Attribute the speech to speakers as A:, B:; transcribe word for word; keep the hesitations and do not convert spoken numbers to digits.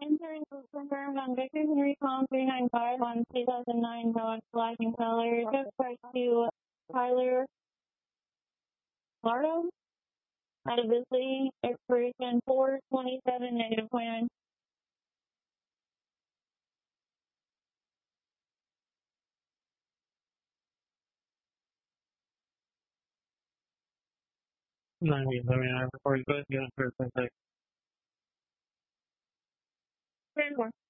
A: Insurance was confirmed on Victor Henry Com three nine five on two thousand nine Dodge Black in color. Took price to Tyler Lardo out of Bisley. Expiration four twenty-seven negative point nine.
B: ninety, I mean, I recorded both, get it for a second.
A: Three and four.